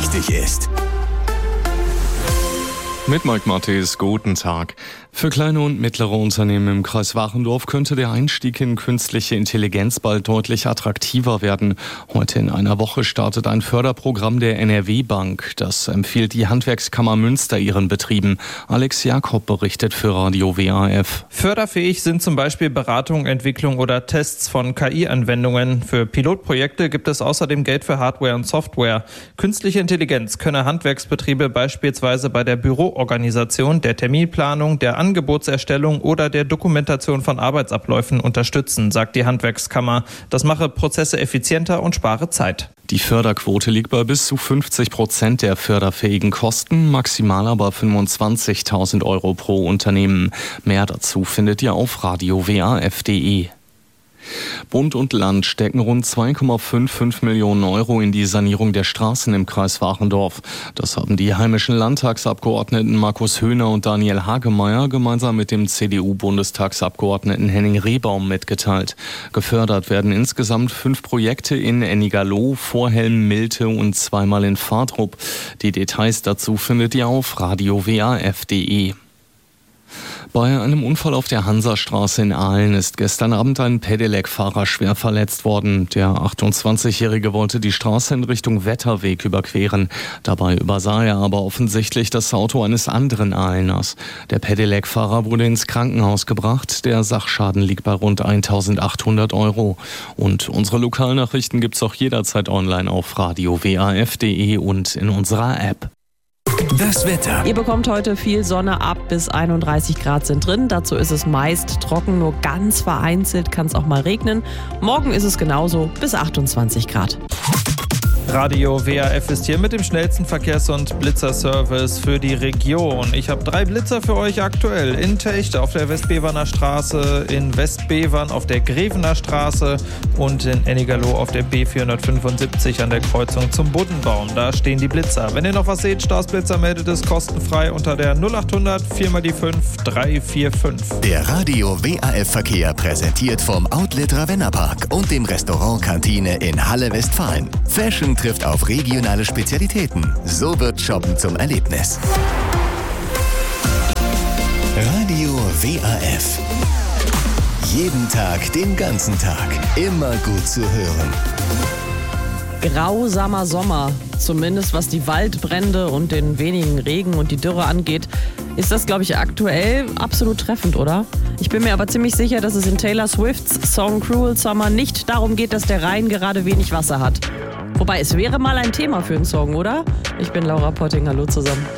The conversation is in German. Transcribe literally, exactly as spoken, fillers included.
wichtig ist. Mit Mike Mattes, guten Tag. Für kleine und mittlere Unternehmen im Kreis Wachendorf könnte der Einstieg in künstliche Intelligenz bald deutlich attraktiver werden. Heute in einer Woche startet ein Förderprogramm der N R W-Bank. Das empfiehlt die Handwerkskammer Münster ihren Betrieben. Alex Jakob berichtet für Radio W A F. Förderfähig sind zum Beispiel Beratung, Entwicklung oder Tests von K I-Anwendungen. Für Pilotprojekte gibt es außerdem Geld für Hardware und Software. Künstliche Intelligenz könne Handwerksbetriebe beispielsweise bei der Büroorganisation, der Terminplanung, der Angebotserstellung oder der Dokumentation von Arbeitsabläufen unterstützen, sagt die Handwerkskammer. Das mache Prozesse effizienter und spare Zeit. Die Förderquote liegt bei bis zu fünfzig Prozent der förderfähigen Kosten, maximal aber fünfundzwanzigtausend Euro pro Unternehmen. Mehr dazu findet ihr auf radio w a f punkt d e. Bund und Land stecken rund zwei Komma fünfundfünfzig Millionen Euro in die Sanierung der Straßen im Kreis Wachendorf. Das haben die heimischen Landtagsabgeordneten Markus Höhner und Daniel Hagemeyer gemeinsam mit dem C D U-Bundestagsabgeordneten Henning Rehbaum mitgeteilt. Gefördert werden insgesamt fünf Projekte in Ennigerloh, Vorhelm, Milte und zweimal in Vardrup. Die Details dazu findet ihr auf radio w a f punkt d e. Bei einem Unfall auf der Hansastraße in Aalen ist gestern Abend ein Pedelec-Fahrer schwer verletzt worden. Der achtundzwanzigjährige wollte die Straße in Richtung Wetterweg überqueren. Dabei übersah er aber offensichtlich das Auto eines anderen Aaleners. Der Pedelec-Fahrer wurde ins Krankenhaus gebracht. Der Sachschaden liegt bei rund eintausendachthundert Euro. Und unsere Lokalnachrichten gibt's auch jederzeit online auf radio w a f punkt d e und in unserer App. Das Wetter. Ihr bekommt heute viel Sonne, ab bis einunddreißig Grad sind drin. Dazu ist es meist trocken, nur ganz vereinzelt kann es auch mal regnen. Morgen ist es genauso, bis achtundzwanzig Grad. Radio W A F ist hier mit dem schnellsten Verkehrs- und Blitzerservice für die Region. Ich habe drei Blitzer für euch aktuell. In Techt auf der Westbeverner Straße, in Westbevern auf der Grevener Straße und in Ennigerloh auf der B vierhundertfünfundsiebzig an der Kreuzung zum Buddenbaum. Da stehen die Blitzer. Wenn ihr noch was seht, Straßblitzer, meldet es kostenfrei unter der null achthundert vier mal die fünf drei vier fünf. Der Radio W A F-Verkehr präsentiert vom Outlet Ravenna-Park und dem Restaurant Kantine in Halle, Westfalen. Fashion trifft auf regionale Spezialitäten. So wird Shoppen zum Erlebnis. Radio W A F. Jeden Tag, den ganzen Tag. Immer gut zu hören. Grausamer Sommer, zumindest was die Waldbrände und den wenigen Regen und die Dürre angeht, ist das, glaube ich, aktuell absolut treffend, oder? Ich bin mir aber ziemlich sicher, dass es in Taylor Swifts Song Cruel Summer nicht darum geht, dass der Rhein gerade wenig Wasser hat. Wobei, es wäre mal ein Thema für einen Song, oder? Ich bin Laura Potting, hallo zusammen.